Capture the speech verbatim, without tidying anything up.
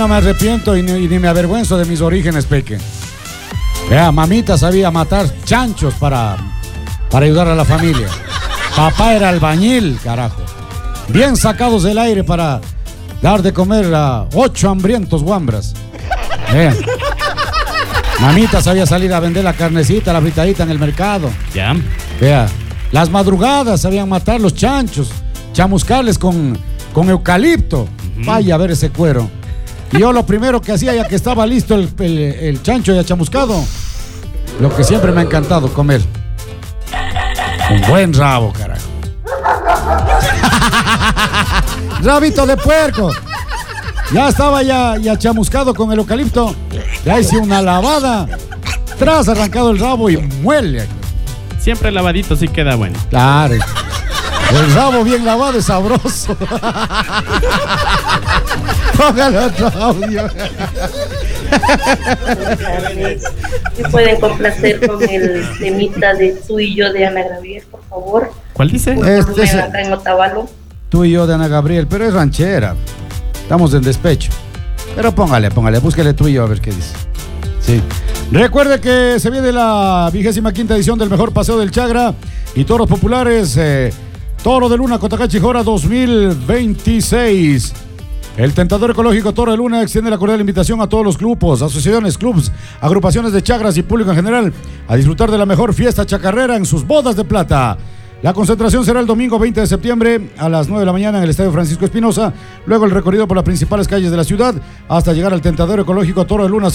No me arrepiento y ni, y ni me avergüenzo de mis orígenes, peque. Vea, mamita sabía matar chanchos para, para ayudar a la familia. Papá era albañil, carajo. Bien sacados del aire para dar de comer a ocho hambrientos guambras. Vea. Mamita sabía salir a vender la carnecita, la fritadita en el mercado. Ya. Vea, las madrugadas sabían matar los chanchos, chamuscarles con, con eucalipto. Uh-huh. Vaya a ver ese cuero. Y yo lo primero que hacía, ya que estaba listo el, el, el chancho ya chamuscado, lo que siempre me ha encantado comer, un buen rabo, carajo. Rabito de puerco. Ya estaba ya, ya chamuscado con el eucalipto. Ya hice una lavada. Tras arrancado el rabo y muele. Siempre lavadito sí queda bueno. Claro. El rabo bien lavado es sabroso. Póngale otro audio. ¿Me pueden complacer con el temita de Tú y yo de Ana Gabriel, por favor? ¿Cuál dice? Este es acá en Otavalo. Tú y yo de Ana Gabriel, pero es ranchera. Estamos en despecho. Pero póngale, póngale, búsquele Tú y yo a ver qué dice. Sí. Recuerde que se viene la vigésima quinta edición del mejor paseo del Chagra y toros populares. Eh, Toro de Luna, Cotacachi Jora dos mil veintiséis. El Tentador Ecológico Toro de Luna extiende la cordial invitación a todos los grupos, asociaciones, clubs, agrupaciones de chagras y público en general a disfrutar de la mejor fiesta chacarrera en sus bodas de plata. La concentración será el domingo veinte de septiembre a las nueve de la mañana en el Estadio Francisco Espinosa. Luego el recorrido por las principales calles de la ciudad hasta llegar al Tentador Ecológico Toro de Luna.